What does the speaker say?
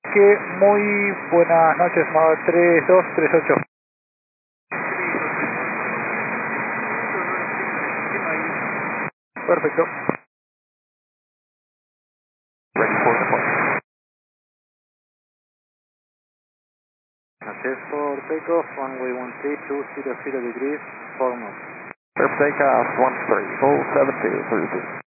Que muy buenas noches, estimado 3238. Perfecto. Ready for deployment. Noches for takeoff, runway 13, 200 degrees, 4 knots. Clear for takeoff, 13, full 7232.